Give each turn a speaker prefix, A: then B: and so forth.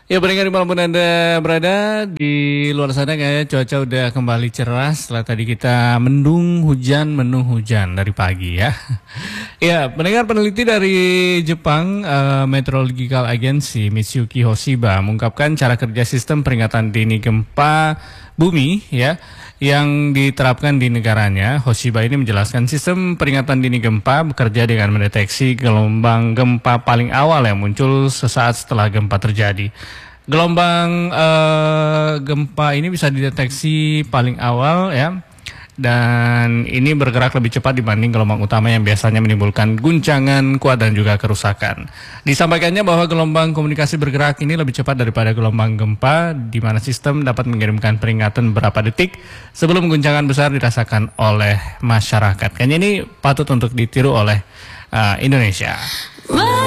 A: Ya, pendengar dimanapun Anda berada di luar sana, kayaknya cuaca udah kembali cerah setelah tadi kita mendung hujan dari pagi ya. Ya, pendengar, peneliti dari Jepang, Meteorological Agency Mitsuki Hoshiba mengungkapkan cara kerja sistem peringatan dini gempa bumi ya yang diterapkan di negaranya. Hoshiba ini menjelaskan sistem peringatan dini gempa bekerja dengan mendeteksi gelombang gempa paling awal yang muncul sesaat setelah gempa terjadi. Gelombang gempa ini bisa dideteksi paling awal ya, dan ini bergerak lebih cepat dibanding gelombang utama yang biasanya menimbulkan guncangan kuat dan juga kerusakan. Disampaikannya bahwa gelombang komunikasi bergerak ini lebih cepat daripada gelombang gempa, di mana sistem dapat mengirimkan peringatan beberapa detik sebelum guncangan besar dirasakan oleh masyarakat. Kayaknya ini patut untuk ditiru oleh Indonesia.